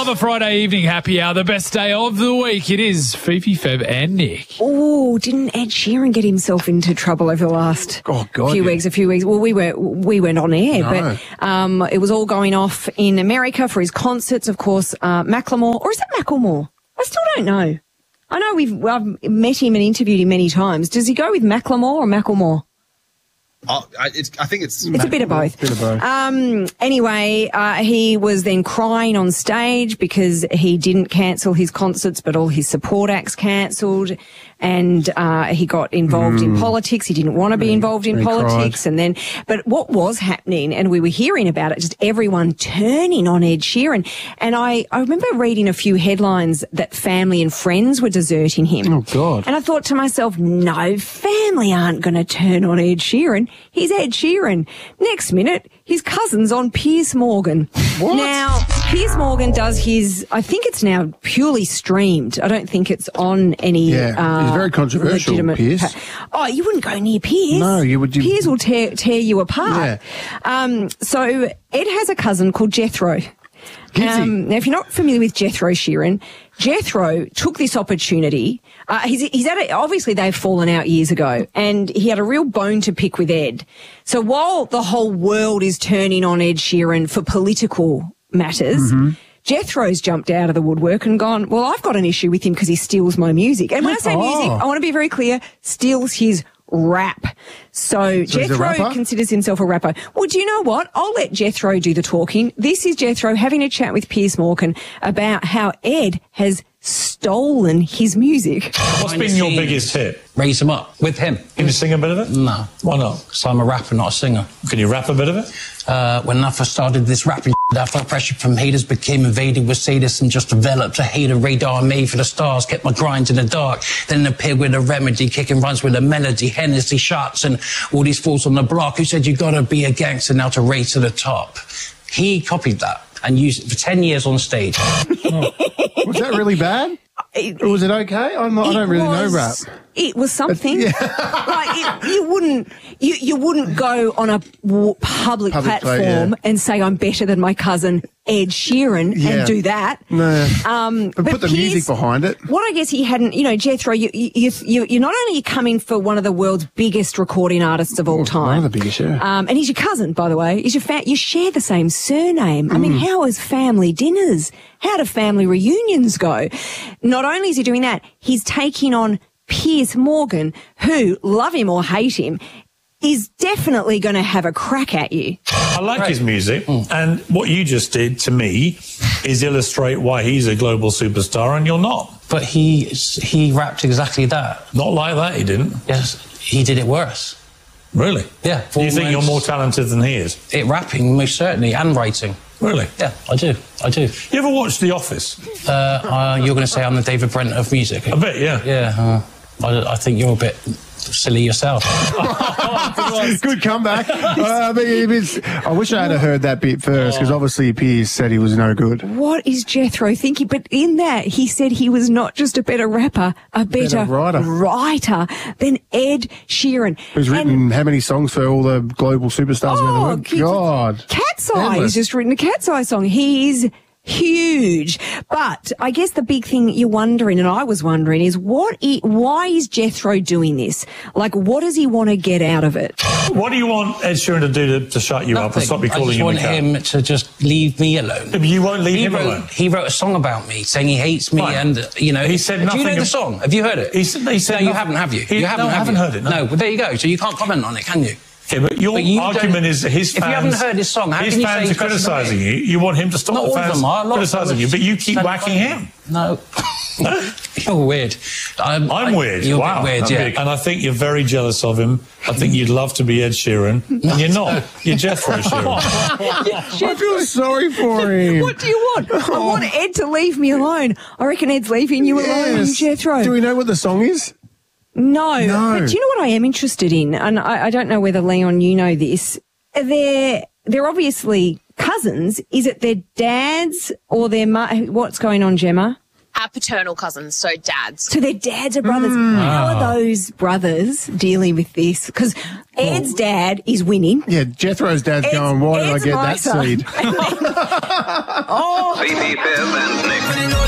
Another Friday evening happy hour, the best day of the week. It is Fifi, Feb and Nick. Oh, didn't Ed Sheeran get himself into trouble over the last few weeks? Well, we went on air, but it was all going off in America for his concerts, of course. Macklemore, or is it Macklemore? I still don't know. I know I've met him and interviewed him many times. Does he go with Macklemore or Macklemore? I think it's a bit of both. Anyway, he was then crying on stage because he didn't cancel his concerts, but all his support acts cancelled, and he got involved in politics. He didn't want to be involved in politics, but what was happening, and we were hearing about it, just everyone turning on Ed Sheeran. And I remember reading a few headlines that family and friends were deserting him. Oh God! And I thought to myself, no, family aren't going to turn on Ed Sheeran. He's Ed Sheeran. Next minute, his cousin's on Piers Morgan. What? Now, Piers Morgan does his, I think it's now purely streamed. I don't think it's on any... he's very controversial, Piers. Oh, you wouldn't go near Piers. No, you would... Piers will tear you apart. Yeah. So Ed has a cousin called Jethro. Now, if you're not familiar with Jethro Sheeran, Jethro took this opportunity. He's obviously they've fallen out years ago, and he had a real bone to pick with Ed. So while the whole world is turning on Ed Sheeran for political matters, Jethro's jumped out of the woodwork and gone, well, I've got an issue with him because he steals my music. And when I say music, I want to be very clear, steals his rap. So Jethro considers himself a rapper. Well, do you know what? I'll let Jethro do the talking. This is Jethro having a chat with Piers Morgan about how Ed has stolen his music. What's been your biggest hit? Raise 'Em Up with him. Can you sing a bit of it? No. Why not? Because I'm a rapper, not a singer. Can you rap a bit of it? When I first started this rapping, I felt pressure from haters, became invaded with sadists and just developed a hater radar made for the stars, kept my grind in the dark, then appeared with a remedy, kicking runs with a melody, Hennessy shots and all these fools on the block who said you gotta be a gangster now to race to the top. He copied that and used it for 10 years on stage. Was that really bad? Or was it okay? I don't really know rap. It was something. Like you wouldn't go on a public platform and say I'm better than my cousin Ed Sheeran and do that. No. But put the music behind it. What I guess he hadn't, Jethro, you're not only coming for one of the world's biggest recording artists of all time. One of the biggest, and he's your cousin, by the way. He's you share the same surname. I mean, how is family dinners? How do family reunions go? Not only is he doing that, he's taking on Piers Morgan, who, love him or hate him, is definitely going to have a crack at you. I like his music, and what you just did to me is illustrate why he's a global superstar and you're not. But he rapped exactly that. Not like that, he didn't. Yes, he did it worse. Really? Yeah. Do you think you're more talented than he is? Rapping, most certainly, and writing. Really? Yeah, I do. You ever watch The Office? You're going to say I'm the David Brent of music? A bit, yeah. Yeah. I think you're a bit silly yourself. Good comeback. I wish I had heard that bit first, because obviously Piers said he was no good. What is Jethro thinking? But in that, he said he was not just a better rapper, a better writer than Ed Sheeran. Who's written how many songs for all the global superstars around the world? God. Cat's Eye. He's just written a Cat's Eye song. He's huge. But I guess the big thing you're wondering, and I was wondering, is why is Jethro doing this? Like, what does he want to get out of it? What do you want Ed Sheeran to do to shut you up and stop you calling him a cat? I just want him to just leave me alone. But you won't leave him alone. He wrote a song about me, saying he hates me, and, he said nothing. Do you know the song? Have you heard it? He said no, you haven't, have you? I haven't heard it. No, well, there you go. So you can't comment on it, can you? Yeah, but your argument is that his fans... If you haven't heard his song, how can you say his fans are criticising you? You want him to stop the fans criticising you, but you keep whacking him. No. You're weird. I'm weird. You're wow. A bit weird, yeah. And I think you're very jealous of him. I think you'd love to be Ed Sheeran, and you're not. You're Jethro Sheeran. I feel sorry for him. What do you want? I want Ed to leave me alone. I reckon Ed's leaving you alone, Jethro. Do we know what the song is? No. But do you know what I am interested in? And I don't know whether, Leon, you know this. They're obviously cousins. Is it their dads or their what's going on, Gemma? Paternal cousins, so dads. So their dads are brothers. How are those brothers dealing with this? Because Ed's dad is winning. Yeah, Jethro's dad's going, why did I get that seed? Fifi, Fev and Nick.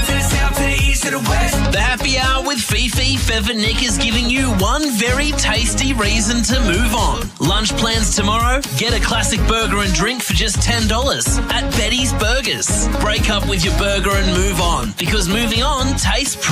The Happy Hour with Fifi, Fev and Nick is giving you one very tasty reason to move on. Lunch plans tomorrow? Get a classic burger and drink for just $10 at Betty's Burgers. Break up with your burger and move on, because moving on tastes pretty